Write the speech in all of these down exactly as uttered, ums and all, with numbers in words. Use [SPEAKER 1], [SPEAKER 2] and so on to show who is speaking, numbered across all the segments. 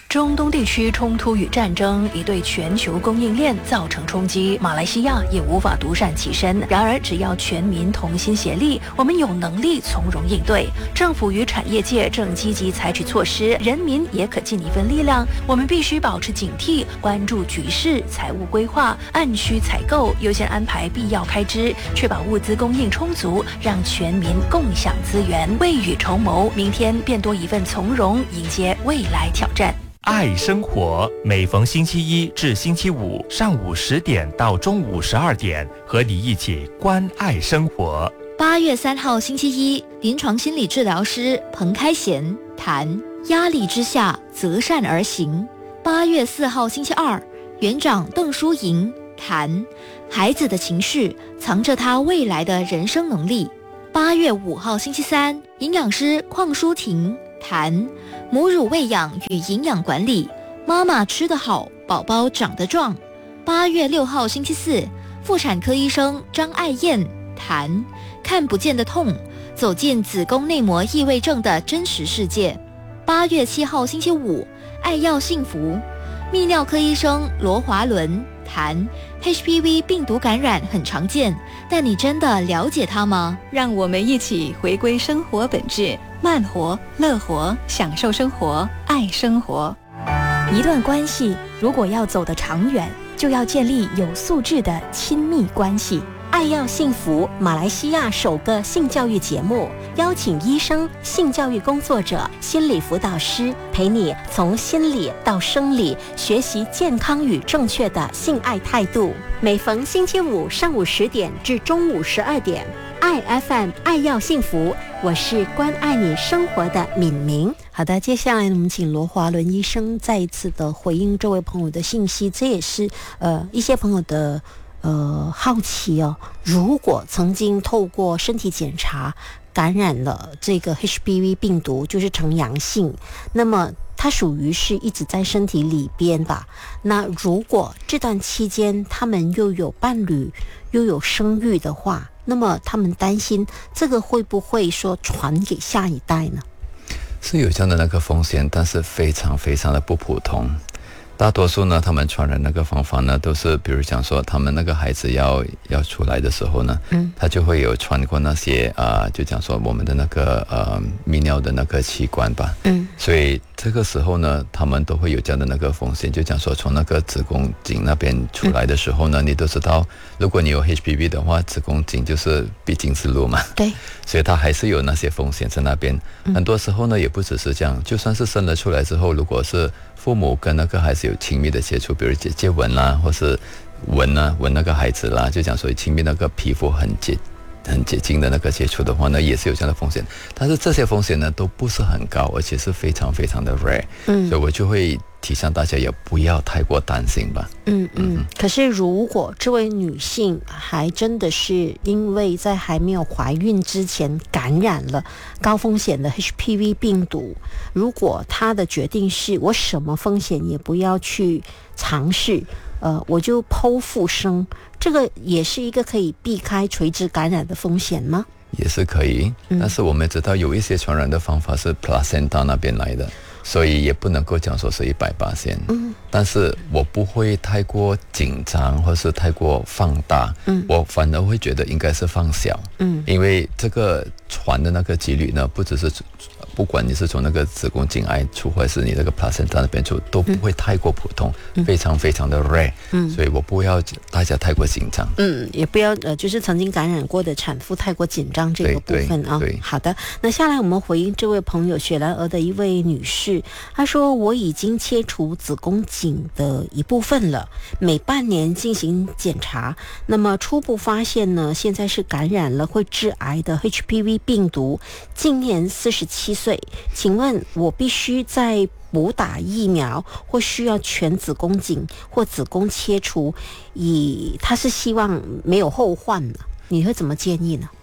[SPEAKER 1] 中东地区冲突与战争已对全球供应链造成冲击，马来西亚也无法独善其身。然而，只要全民同心协力，我们有能力从容应对。政府与产业界正积极采取措施，人民也可尽一份力量。我们必须保持警惕，关注局势，财务规划，按需采购，优先安排必要开支，确保物资供应充足，让全民共享资源，未雨绸缪，明天便多一份从容，迎接未来挑战。
[SPEAKER 2] 爱生活，每逢星期一至星期五上午十点到中午十二点，和你一起关爱生活。
[SPEAKER 3] 八月三号星期一，临床心理治疗师彭开贤谈压力之下择善而行。八月四号星期二，园长邓淑莹谈孩子的情绪藏着他未来的人生能力。八月五号星期三，营养师邝淑婷谈母乳喂养与营养管理，妈妈吃得好，宝宝长得壮。八月六号星期四，妇产科医生张爱燕谈看不见的痛，走进子宫内膜异位症的真实世界。八月七号星期五，爱要幸福，泌尿科医生罗华伦谈 H P V 病毒感染很常见，但你真的了解它吗？
[SPEAKER 4] 让我们一起回归生活本质，慢活、乐活，享受生活，爱生活。
[SPEAKER 5] 一段关系如果要走得长远，就要建立有素质的亲密关系。
[SPEAKER 6] 爱要幸福，马来西亚首个性教育节目，邀请医生、性教育工作者、心理辅导师，陪你从心理到生理，学习健康与正确的性爱态度。每逢星期五上午十点至中午十二点，爱 F M 爱要幸福，我是关爱你生活的敏明。好的，接下来我们请罗华伦医生再一次的回应这位朋友的信息，这也是呃一些朋友的呃好奇哦。如果曾经透过身体检查感染了这个 H P V 病毒，就是呈阳性，那么它属于是一直在身体里边吧？那如果这段期间他们又有伴侣又有生育的话，那么他们担心这个会不会说传给下一代呢？
[SPEAKER 7] 是有这样的那个风险，但是非常非常的不普通。大多数呢，他们传染那个方法呢，都是比如讲说，他们那个孩子要要出来的时候呢，嗯，他就会有穿过那些啊、呃，就讲说我们的那个呃泌尿的那个器官吧，嗯，所以这个时候呢，他们都会有这样的那个风险，就讲说从那个子宫颈那边出来的时候呢，嗯、你都知道，如果你有 H P V 的话，子宫颈就是必经之路嘛，对，所以它还是有那些风险在那边。嗯、很多时候呢，也不只是这样，就算是生了出来之后，如果是父母跟那个孩子有亲密的接触，比如接接吻啦，或是吻啊吻那个孩子啦，就讲说亲密那个皮肤很接很接近的那个接触的话呢，也是有这样的风险。但是这些风险呢都不是很高，而且是非常非常的 rare，嗯，所以我就会提倡大家也不要太过担心吧。
[SPEAKER 6] 嗯嗯。可是如果这位女性还真的是因为在还没有怀孕之前感染了高风险的 H P V 病毒，如果她的决定是我什么风险也不要去尝试，呃，我就剖腹生，这个也是一个可以避开垂直感染的风险吗？
[SPEAKER 7] 也是可以，但是我们知道有一些传染的方法是 placenta 那边来的，所以也不能够讲说是一百巴仙。嗯，但是我不会太过紧张或是太过放大，嗯，我反而会觉得应该是放小，嗯，因为这个传的那个几率呢，不只是不管你是从那个子宫颈癌出，或者是你那个 placenta 那边出，都不会太过普通，嗯、非常非常的 rare，嗯，所以我不要大家太过紧张，
[SPEAKER 6] 嗯，也不要呃，就是曾经感染过的产妇太过紧张这个部分啊。好的，那下来我们回应这位朋友雪兰莪的一位女士，她说我已经切除子宫颈的一部分了，每半年进行检查，那么初步发现呢，现在是感染了会致癌的 H P V 病毒，今年四十七岁。请问我必须再补打疫苗，或需要全子宫颈或子宫切除，以他是希望没有后患呢？你会怎么建议呢？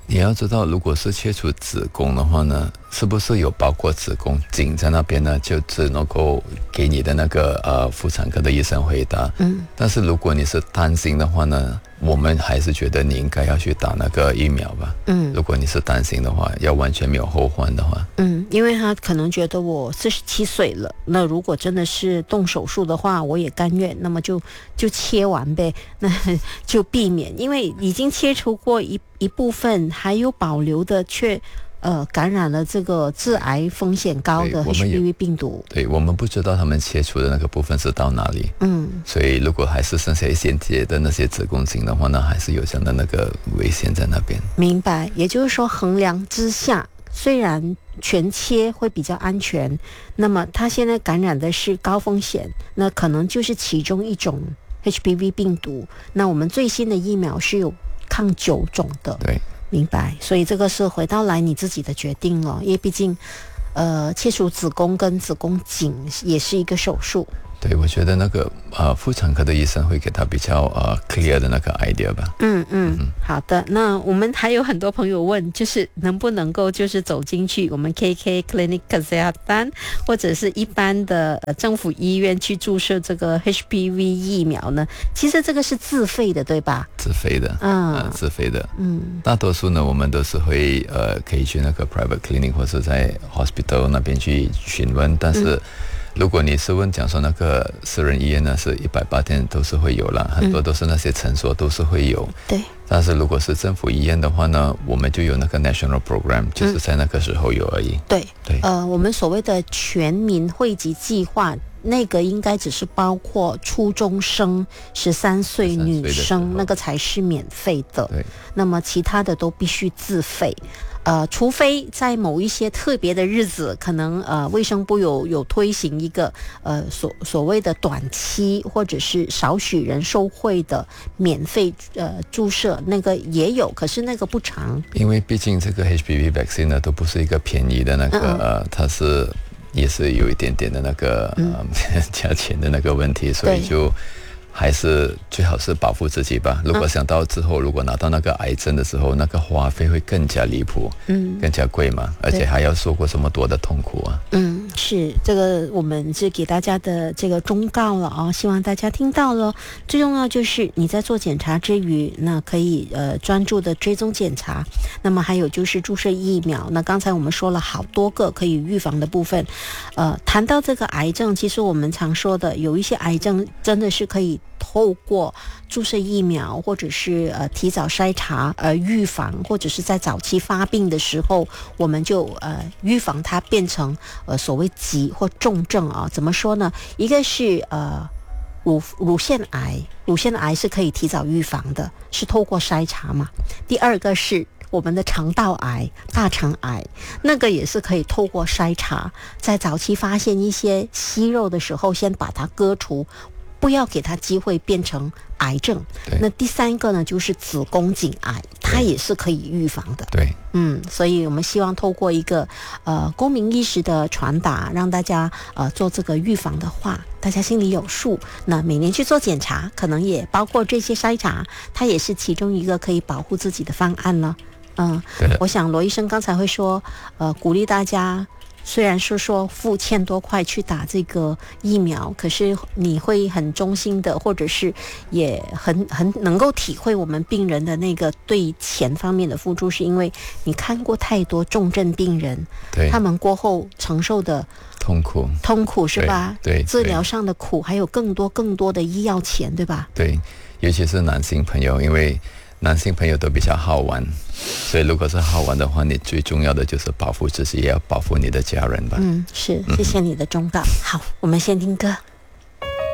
[SPEAKER 7] 你要知道，如果是切除子宫的话呢，是不是有包括子宫颈在那边呢？就只能够给你的那个呃妇产科的医生回答。嗯，但是如果你是担心的话呢，我们还是觉得你应该要去打那个疫苗吧。嗯，如果你是担心的话，要完全没有后患的话。
[SPEAKER 8] 嗯，因为他可能觉得我四十七岁了，那如果真的是动手术的话，我也甘愿，那么就就切完呗，那就避免，因为已经切除过一一部分，还有保留的却呃感染了这个致癌风险高的 H P V 病毒。
[SPEAKER 7] 对，我们不知道他们切除的那个部分是到哪里。嗯，所以如果还是剩下一些的那些子宫颈的话呢，还是有这样的那个危险在那边。
[SPEAKER 8] 明白，也就是说衡量之下，虽然全切会比较安全，那么他现在感染的是高风险，那可能就是其中一种 H P V 病毒。那我们最新的疫苗是有抗九种的。
[SPEAKER 7] 对，
[SPEAKER 8] 明白。所以这个是回到来你自己的决定了，因为毕竟呃切除子宫跟子宫颈也是一个手术。
[SPEAKER 7] 对，我觉得那个呃妇产科的医生会给他比较呃 clear 的那个 idea 吧。
[SPEAKER 8] 嗯嗯，嗯好的。那我们还有很多朋友问，就是能不能够就是走进去我们 K K Clinic Kesehatan 或者是一般的、呃、政府医院去注射这个 H P V 疫苗呢？其实这个是自费的，对吧？
[SPEAKER 7] 自费的，嗯、呃，自费的。嗯，大多数呢，我们都是会呃可以去那个 private clinic 或者在 hospital 那边去询问，但是、嗯如果你是问讲说那个私人医院呢，是一百八天都是会有啦，很多都是那些诊所都是会有。
[SPEAKER 8] 对。
[SPEAKER 7] 但是如果是政府医院的话呢，我们就有那个 national program， 就是在那个时候有而已。
[SPEAKER 8] 对
[SPEAKER 7] 对。
[SPEAKER 8] 呃，我们所谓的全民惠及计划，那个应该只是包括初中生、十三岁女生，那个才是免费的。
[SPEAKER 7] 对。
[SPEAKER 8] 那么其他的都必须自费。呃，除非在某一些特别的日子，可能呃卫生部有有推行一个呃所所谓的短期或者是少许人受惠的免费呃注射，那个也有，可是那个不长。
[SPEAKER 7] 因为毕竟这个 H P V vaccine 呢都不是一个便宜的那个、嗯、呃，它是也是有一点点的那个、嗯、呃价钱的那个问题，所以就。还是最好是保护自己吧。如果想到之后，如果拿到那个癌症的时候，那个花费会更加离谱，嗯，更加贵嘛，而且还要受过这么多的痛苦啊。
[SPEAKER 8] 嗯，是这个，我们是给大家的这个忠告了啊，希望大家听到了。最重要就是你在做检查之余，那可以呃专注的追踪检查。那么还有就是注射疫苗。那刚才我们说了好多个可以预防的部分。呃，谈到这个癌症，其实我们常说的有一些癌症真的是可以。透过注射疫苗或者是呃提早筛查呃预防，或者是在早期发病的时候，我们就呃预防它变成呃所谓急或重症啊。怎么说呢？一个是呃乳乳腺癌，乳腺癌是可以提早预防的，是透过筛查嘛。第二个是我们的肠道癌、大肠癌，那个也是可以透过筛查，在早期发现一些息肉的时候，先把它割除。不要给他机会变成癌症。那第三个呢，就是子宫颈癌，它也是可以预防的。
[SPEAKER 7] 对，
[SPEAKER 8] 嗯，所以我们希望透过一个呃公民意识的传达，让大家呃做这个预防的话，大家心里有数。那每年去做检查，可能也包括这些筛查，它也是其中一个可以保护自己的方案了。嗯，我想罗医生刚才会说，呃，鼓励大家。虽然是说付千多块去打这个疫苗，可是你会很衷心的，或者是也很很能够体会我们病人的那个对钱方面的付出，是因为你看过太多重症病人，
[SPEAKER 7] 对，
[SPEAKER 8] 他们过后承受的
[SPEAKER 7] 痛苦，
[SPEAKER 8] 痛苦是吧？
[SPEAKER 7] 对，对，
[SPEAKER 8] 治疗上的苦，还有更多更多的医药钱，对吧？
[SPEAKER 7] 对，尤其是男性朋友，因为男性朋友都比较好玩，所以如果是好玩的话，你最重要的就是保护自己，也要保护你的家人吧。
[SPEAKER 8] 嗯，是，谢谢你的忠告。嗯、好，我们先听歌。